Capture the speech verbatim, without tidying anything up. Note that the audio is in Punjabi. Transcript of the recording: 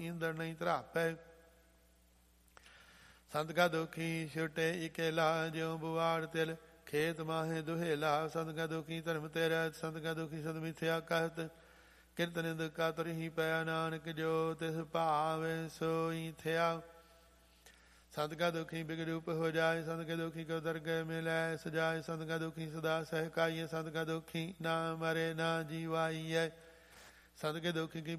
ਇੰਦਰ ਨਹੀਂ ਧਰਾਪੈ। ਸੰਤ ਕਾ ਦੁਖੀ ਛੁਟੇ ਇਕੇਲਾ, ਜਿਉ ਬੁਆੜ ਤਿਲ ਖੇਤ ਮਾਹੇ ਦੁਹੇਲਾ। ਸੰਤ ਕਾ ਦੁਖੀ ਧਰਮ ਤੇਰਾ, ਸੰਤ ਕਾ ਦੁਖੀ ਸਦ ਮਿਥਿਆ ਕਹਿਤ। ਕਿਰਤ ਨਿੰਦ ਕਾ ਤੁਰਹੀ ਪਿਆ, ਨਾਨਕ ਜੋ ਤਿਸ ਭਾਵੇ ਸੋਈ ਥਿਆ। ਸੰਤ ਕਾ ਦੁਖੀ ਬਿਗਰੂਪ ਹੋ ਜਾਏ, ਸੰਤ ਕੇ ਦੁਖੀ ਕੋ ਦਰਗਹਿ ਮਿਲੈ ਸਜਾਏ। ਸੰਤ ਕਾ ਦੁਖੀ ਸਦਾ ਸਹਿਕਾਈਏ, ਸੰਤ ਕਾ ਦੁਖੀ ਨਾ ਮਰੇ ਨਾ ਜੀਵਾਈਐ। ਸੰਤ ਕੇ ਦੁਖੀ ਕੀ